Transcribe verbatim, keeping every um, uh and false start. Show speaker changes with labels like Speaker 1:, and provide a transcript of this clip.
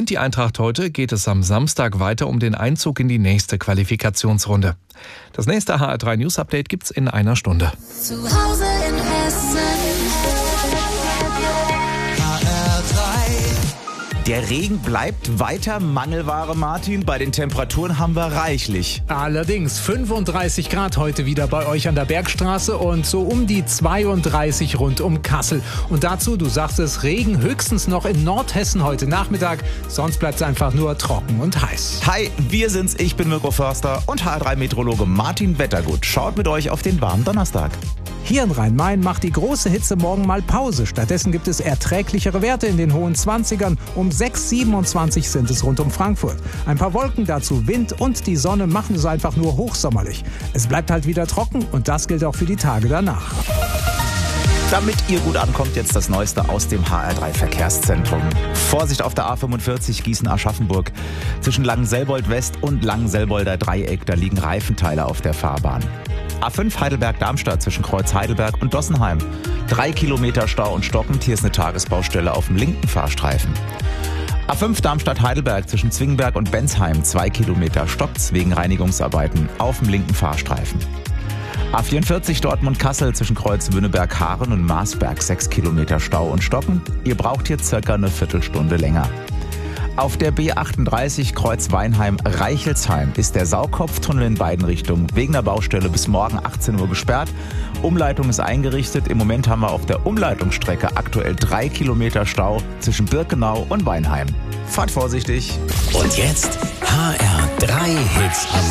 Speaker 1: Gewinnt die Eintracht heute, geht es am Samstag weiter um den Einzug in die nächste Qualifikationsrunde. Das nächste H R drei News Update gibt's in einer Stunde.
Speaker 2: Zu Hause in Hessen. H R drei.
Speaker 3: Der Regen bleibt weiter Mangelware, Martin. Bei den Temperaturen haben wir reichlich.
Speaker 4: Allerdings fünfunddreißig Grad heute wieder bei euch an der Bergstraße und so um die zweiunddreißig rund um Kassel. Und dazu, du sagst es, Regen höchstens noch in Nordhessen heute Nachmittag. Sonst bleibt es einfach nur trocken und heiß.
Speaker 3: Hi, wir sind's. Ich bin Mirko Förster und H R drei Meteorologe Martin Wettergut schaut mit euch auf den warmen Donnerstag.
Speaker 4: Hier in Rhein-Main macht die große Hitze morgen mal Pause. Stattdessen gibt es erträglichere Werte in den hohen zwanzigern. Um sechs Komma siebenundzwanzig sind es rund um Frankfurt. Ein paar Wolken, dazu Wind und die Sonne machen es einfach nur hochsommerlich. Es bleibt halt wieder trocken und das gilt auch für die Tage danach.
Speaker 3: Damit ihr gut ankommt, jetzt das Neueste aus dem H R drei Verkehrszentrum. Vorsicht auf der A fünfundvierzig Gießen-Aschaffenburg. Zwischen Langenselbold West und Langenselbolder Dreieck, da liegen Reifenteile auf der Fahrbahn. A fünf Heidelberg-Darmstadt zwischen Kreuz Heidelberg und Dossenheim. Drei Kilometer Stau und stockend, hier ist eine Tagesbaustelle auf dem linken Fahrstreifen. A fünf Darmstadt-Heidelberg zwischen Zwingenberg und Bensheim. Zwei Kilometer stockt's wegen Reinigungsarbeiten auf dem linken Fahrstreifen. A vierundvierzig Dortmund-Kassel zwischen Kreuz Wünneberg-Haaren und Marsberg. Sechs Kilometer Stau und stocken. Ihr braucht hier circa eine Viertelstunde länger. Auf der B achtunddreißig Kreuz Weinheim-Reichelsheim ist der Saukopftunnel in beiden Richtungen wegen der Baustelle bis morgen achtzehn Uhr gesperrt. Umleitung ist eingerichtet. Im Moment haben wir auf der Umleitungsstrecke aktuell drei Kilometer Stau zwischen Birkenau und Weinheim. Fahrt vorsichtig.
Speaker 5: Und jetzt H R drei Hits am